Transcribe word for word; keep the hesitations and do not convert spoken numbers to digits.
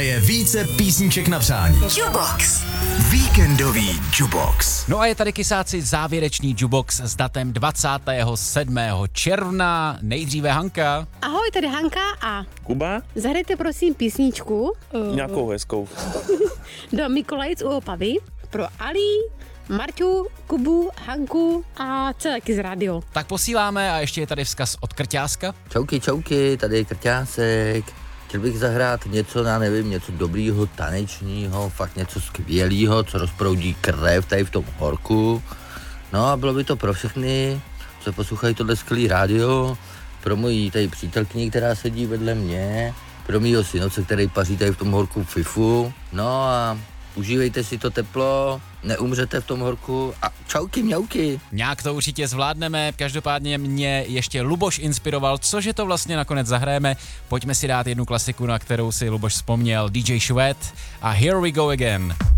hraje více písniček na přání. Jubox. Víkendový Jubox. No a je tady, kysáci, závěrečný Jubox s datem dvacátého sedmého června. Nejdříve Hanka. Ahoj, tady Hanka a Kuba? zahrajte prosím písničku uh, Nějakou hezkou. do Mikołajic u Opavy pro Ali, Marťu, Kubu, Hanku a celé z rádio. Tak posíláme a ještě je tady vzkaz od Krťáska. Čauky, čauky, tady je Krťásek. Chtěl bych zahrát něco, já nevím, něco dobrýho, tanečního, fakt něco skvělého, co rozproudí krev tady v tom horku. No a bylo by to pro všechny, co poslouchají tohle skvělý rádio, pro moji tady přítelkyni, která sedí vedle mě, pro mýho synoce, který paří tady v tom horku fifu. No a užívejte si to teplo, neumřete v tom horku a čauky, mňauky. Nějak to určitě zvládneme, každopádně mě ještě Luboš inspiroval, cože to vlastně nakonec zahrajeme. Pojďme si dát jednu klasiku, na kterou si Luboš vzpomněl, D J Švet a Here We Go Again.